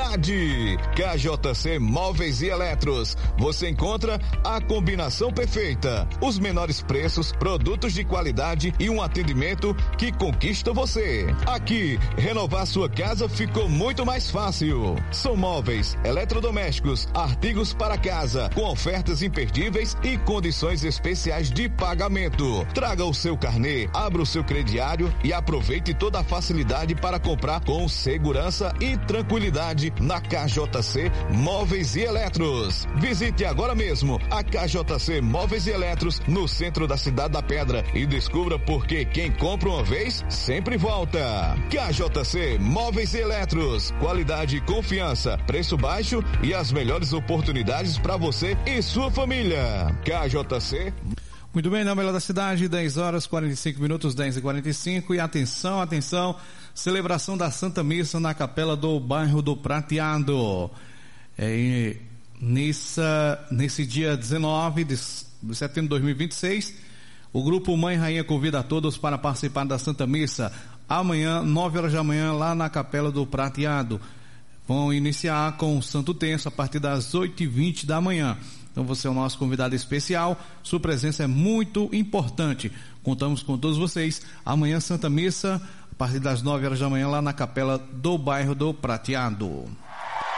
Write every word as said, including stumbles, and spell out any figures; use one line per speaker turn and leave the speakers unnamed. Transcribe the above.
qualidade. K J C Móveis e Eletros. Você encontra a combinação perfeita. Os menores preços, produtos de qualidade e um atendimento que conquista você. Aqui, renovar sua casa ficou muito mais fácil. São móveis, eletrodomésticos, artigos para casa, com ofertas imperdíveis e condições especiais de pagamento. Traga o seu carnê, abra o seu crediário e aproveite toda a facilidade para comprar com segurança e tranquilidade na K J C Móveis e Eletros. Visite agora mesmo a K J C Móveis e Eletros no centro da Cidade da Pedra e descubra por que quem compra uma vez sempre volta. K J C Móveis e Eletros, qualidade e confiança, preço baixo e as melhores oportunidades para você e sua família. K J C.
Muito bem, na melhor da cidade, dez horas, quarenta e cinco minutos, dez e quarenta e cinco, e atenção, atenção, celebração da Santa Missa na Capela do Bairro do Prateado. É, nessa, nesse dia dezenove de setembro de dois mil e vinte e seis, o Grupo Mãe Rainha convida a todos para participar da Santa Missa, amanhã, nove horas da manhã, lá na Capela do Prateado. Vão iniciar com o Santo Terço a partir das oito e vinte da manhã. Então você é o nosso convidado especial, sua presença é muito importante. Contamos com todos vocês. Amanhã, Santa Missa, a partir das nove horas da manhã, lá na Capela do Bairro do Prateado.